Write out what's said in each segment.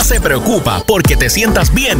se preocupa porque te sientas bien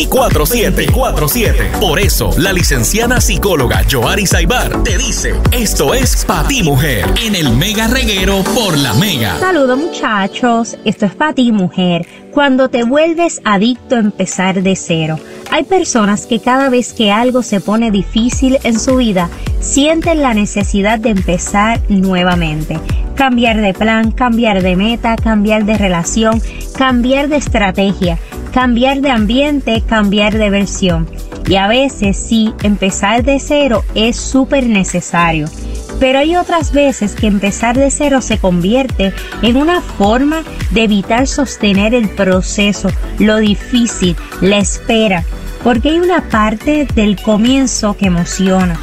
24/7. Por eso, la licenciada psicóloga Yoaris Aybar te dice, esto es Pa' Ti Mujer, en el Mega Reguero por La Mega. Saludos muchachos, esto es Pa' Ti Mujer. Cuando te vuelves adicto a empezar de cero. Hay personas que cada vez que algo se pone difícil en su vida, sienten la necesidad de empezar nuevamente. Cambiar de plan, cambiar de meta, cambiar de relación, cambiar de estrategia, cambiar de ambiente, cambiar de versión. Y a veces sí, empezar de cero es súper necesario. Pero hay otras veces que empezar de cero se convierte en una forma de evitar sostener el proceso, lo difícil, la espera, porque hay una parte del comienzo que emociona.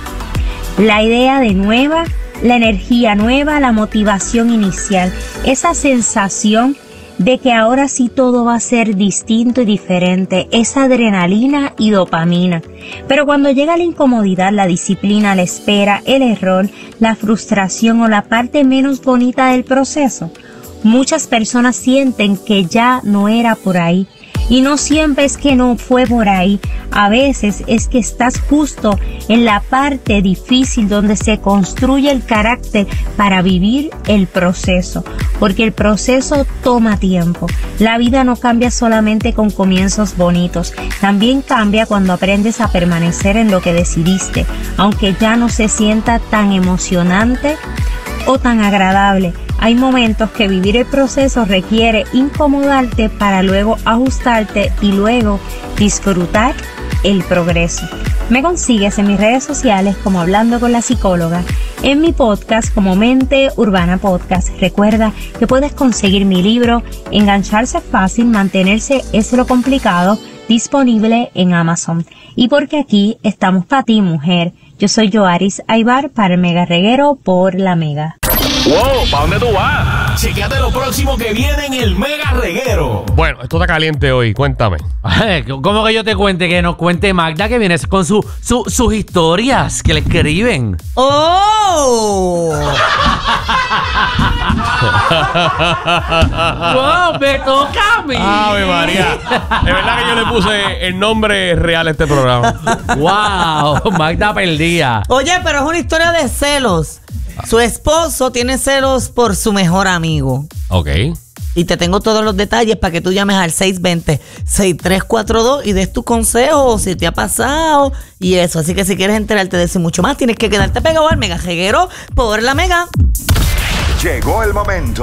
La idea de nueva, la energía nueva, la motivación inicial, esa sensación de que ahora sí todo va a ser distinto y diferente, esa adrenalina y dopamina. Pero cuando llega la incomodidad, la disciplina, la espera, el error, la frustración o la parte menos bonita del proceso, muchas personas sienten que ya no era por ahí. Y no siempre es que no fue por ahí, a veces es que estás justo en la parte difícil donde se construye el carácter para vivir el proceso, porque el proceso toma tiempo. La vida no cambia solamente con comienzos bonitos, también cambia cuando aprendes a permanecer en lo que decidiste, aunque ya no se sienta tan emocionante o tan agradable. Hay momentos que vivir el proceso requiere incomodarte para luego ajustarte y luego disfrutar el progreso. Me consigues en mis redes sociales como Hablando con la Psicóloga, en mi podcast como Mente Urbana Podcast. Recuerda que puedes conseguir mi libro Engancharse Fácil, Mantenerse es lo complicado, disponible en Amazon. Y porque aquí estamos para ti, mujer. Yo soy Yoaris Aybar para el Mega Reguero por La Mega. ¡Wow! ¿Para dónde tú vas? Chequéate lo próximo que viene en el Mega Reguero. Bueno, esto está caliente hoy, cuéntame. ¿Cómo que yo te cuente? Que nos cuente Magda, que viene con sus historias que le escriben. ¡Oh! ¡Wow! ¡Me toca a mí! ¡Ave María! De verdad que yo le puse el nombre real a este programa. ¡Wow! Magda perdía. Oye, pero es una historia de celos. Su esposo tiene celos por su mejor amigo. Ok. Y te tengo todos los detalles para que tú llames al 620-6342 y des tu consejo, si te ha pasado y eso. Así que si quieres enterarte de eso y mucho más, tienes que quedarte pegado al Mega Reguero por La Mega. Llegó el momento.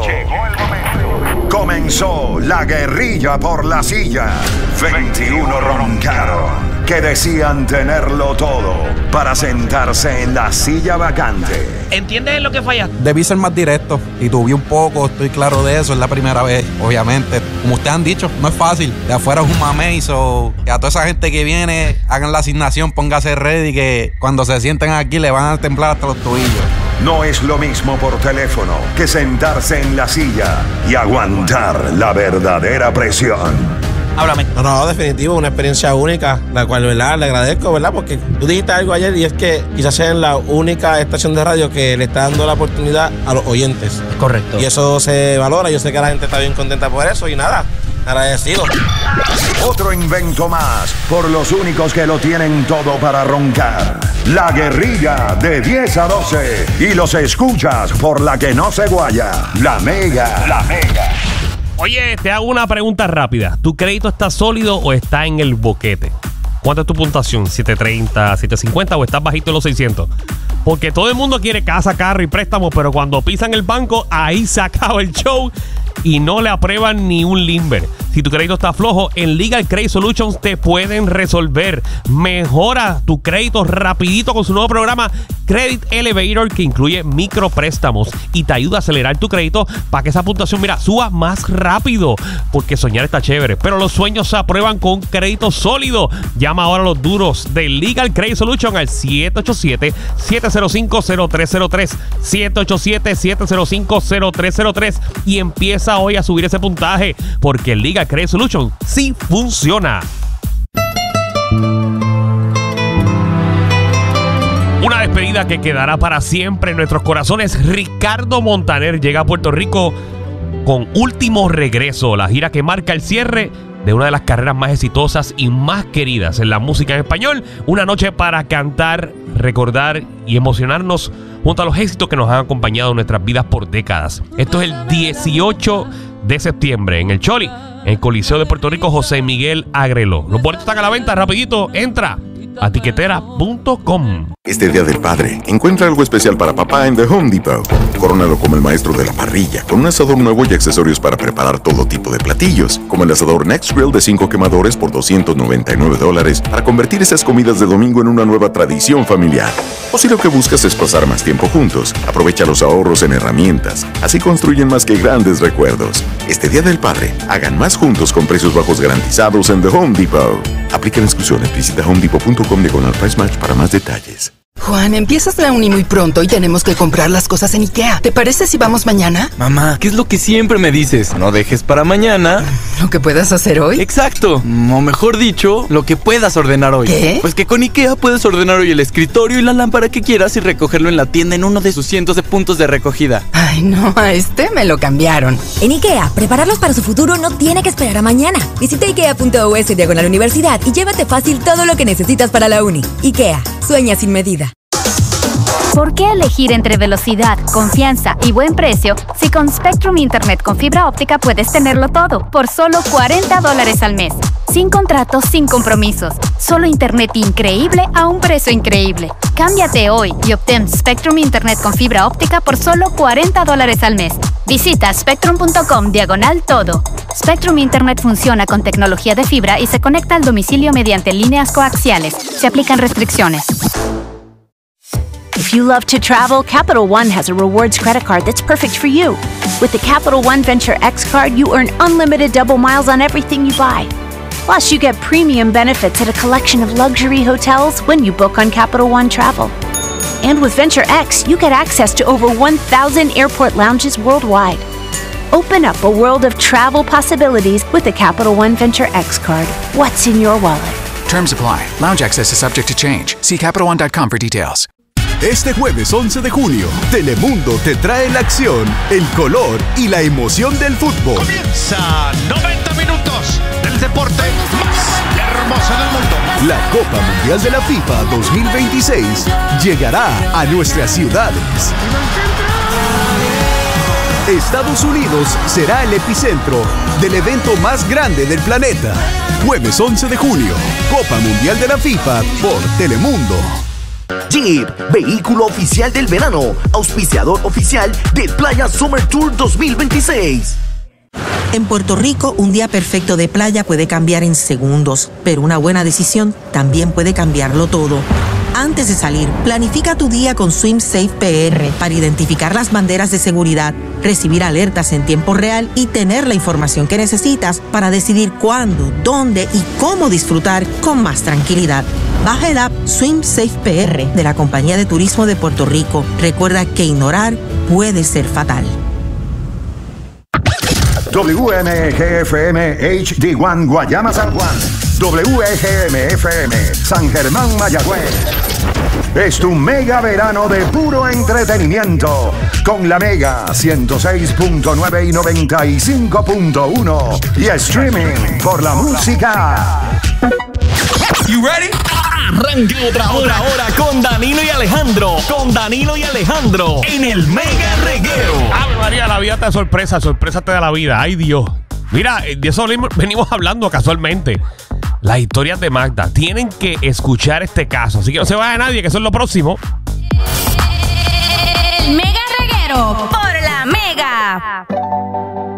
Comenzó la guerrilla por la silla. 21 roncaron que decían tenerlo todo para sentarse en la silla vacante. ¿Entiendes lo que fallaste? Debí ser más directo y tuve un poco, estoy claro de eso, es la primera vez, obviamente. Como ustedes han dicho, no es fácil. De afuera es un mamey, que a toda esa gente que viene, hagan la asignación, póngase ready, que cuando se sienten aquí le van a temblar hasta los tobillos. No es lo mismo por teléfono que sentarse en la silla y aguantar la verdadera presión. Háblame. No, definitivo, una experiencia única, la cual, ¿verdad? Le agradezco, ¿verdad? Porque tú dijiste algo ayer y es que quizás sea la única estación de radio que le está dando la oportunidad a los oyentes. Correcto. Y eso se valora, yo sé que la gente está bien contenta por eso y nada, agradecido. Otro invento más por los únicos que lo tienen todo para roncar. La guerrilla de 10 a 12 y los escuchas por la que no se guaya. La Mega. La Mega. Oye, te hago una pregunta rápida. ¿Tu crédito está sólido o está en el boquete? ¿Cuánta es tu puntuación? ¿730, 750 o estás bajito en los 600? Porque todo el mundo quiere casa, carro y préstamos, pero cuando pisan el banco, ahí se acaba el show y no le aprueban ni un limber. Si tu crédito está flojo, en Legal Credit Solutions te pueden resolver. Mejora tu crédito rapidito con su nuevo programa Credit Elevator, que incluye micropréstamos y te ayuda a acelerar tu crédito para que esa puntuación, mira, suba más rápido. Porque soñar está chévere, pero los sueños se aprueban con crédito sólido. Llama ahora a los duros de Legal Credit Solutions al 787-705-0303, 787-705-0303 y empieza hoy a subir ese puntaje, porque Legal Credit Solutions sí funciona. Una despedida que quedará para siempre en nuestros corazones. Ricardo Montaner llega a Puerto Rico con Último Regreso, la gira que marca el cierre de una de las carreras más exitosas y más queridas en la música en español. Una noche para cantar, recordar y emocionarnos junto a los éxitos que nos han acompañado en nuestras vidas por décadas. Esto es el 18 de septiembre en el Choli, en el Coliseo de Puerto Rico José Miguel Agreló. Los boletos están a la venta, rapidito, entra a tiquetera.com. Este Día del Padre, encuentra algo especial para papá en The Home Depot. Corónalo como el maestro de la parrilla, con un asador nuevo y accesorios para preparar todo tipo de platillos, como el asador Next Grill de 5 quemadores por $299 para convertir esas comidas de domingo en una nueva tradición familiar. O si lo que buscas es pasar más tiempo juntos, aprovecha los ahorros en herramientas. Así construyen más que grandes recuerdos. Este Día del Padre, hagan más juntos con precios bajos garantizados en The Home Depot. Aplican exclusiones. Visita homedepot.com/price match para más detalles. Juan, empiezas la uni muy pronto y tenemos que comprar las cosas en IKEA. ¿Te parece si vamos mañana? Mamá, ¿qué es lo que siempre me dices? No dejes para mañana ¿Lo que puedas hacer hoy? Exacto, o mejor dicho, lo que puedas ordenar hoy. ¿Qué? Pues que con IKEA puedes ordenar hoy el escritorio y la lámpara que quieras y recogerlo en la tienda en uno de sus cientos de puntos de recogida. Ay, no, a este me lo cambiaron. En IKEA, prepararlos para su futuro no tiene que esperar a mañana. Visita IKEA.us/universidad y llévate fácil todo lo que necesitas para la uni. IKEA, sueña sin medida. ¿Por qué elegir entre velocidad, confianza y buen precio si con Spectrum Internet con fibra óptica puedes tenerlo todo por solo $40 al mes? Sin contratos, sin compromisos. Solo internet increíble a un precio increíble. Cámbiate hoy y obtén Spectrum Internet con fibra óptica por solo $40 al mes. Visita spectrum.com/todo. Spectrum Internet funciona con tecnología de fibra y se conecta al domicilio mediante líneas coaxiales. Se aplican restricciones. If you love to travel, Capital One has a rewards credit card that's perfect for you. With the Capital One Venture X card, you earn unlimited double miles on everything you buy. Plus, you get premium benefits at a collection of luxury hotels when you book on Capital One Travel. And with Venture X, you get access to over 1,000 airport lounges worldwide. Open up a world of travel possibilities with the Capital One Venture X card. What's in your wallet? Terms apply. Lounge access is subject to change. See CapitalOne.com for details. Este jueves 11 de junio, Telemundo te trae la acción, el color y la emoción del fútbol. Comienza 90 minutos del deporte más hermoso del mundo. La Copa Mundial de la FIFA 2026 llegará a nuestras ciudades. Estados Unidos será el epicentro del evento más grande del planeta. Jueves 11 de junio, Copa Mundial de la FIFA por Telemundo. Jeep, vehículo oficial del verano, auspiciador oficial de Playa Summer Tour 2026. En Puerto Rico, un día perfecto de playa puede cambiar en segundos, pero una buena decisión también puede cambiarlo todo. Antes de salir, planifica tu día con SwimSafe PR para identificar las banderas de seguridad, recibir alertas en tiempo real y tener la información que necesitas para decidir cuándo, dónde y cómo disfrutar con más tranquilidad. Baja el app SwimSafe PR de la Compañía de Turismo de Puerto Rico. Recuerda que ignorar puede ser fatal. WMGFM HD1 Guayama San Juan. WGMFM San Germán Mayagüez. Es tu mega verano de puro entretenimiento con la Mega 106.9 y 95.1 y streaming por la música. You ready? Arranca otra hora con Danilo y Alejandro. Con Danilo y Alejandro en el Mega Reguero. Ave María, la vida te da sorpresa te da la vida. Ay, Dios. Mira, de eso venimos hablando casualmente. Las historias de Magda. Tienen que escuchar este caso. Así que no se vaya nadie, que eso es lo próximo. El Mega Reguero por la Mega.